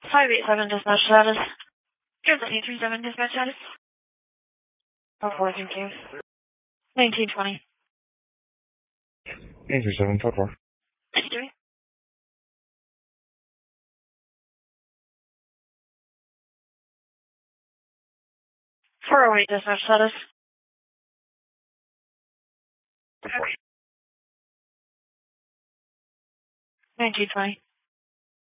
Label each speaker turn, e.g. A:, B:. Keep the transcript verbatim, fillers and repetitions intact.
A: five eight seven dispatch status. Transit eight three seven dispatch status. Oh four, thank you. nineteen twenty.
B: eight three seven, four four.
A: ninety-three. four oh eight dispatch status. nineteen twenty.